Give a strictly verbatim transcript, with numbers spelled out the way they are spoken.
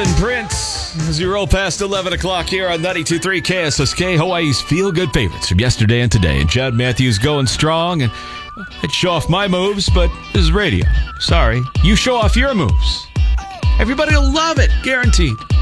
and Prince. As we roll past eleven o'clock here on ninety-two point three K S S K, Hawaii's feel-good favorites from yesterday and today. And Chad Matthews going strong. And I'd show off my moves, but this is radio. Sorry. You show off your moves. Everybody will love it. Guaranteed.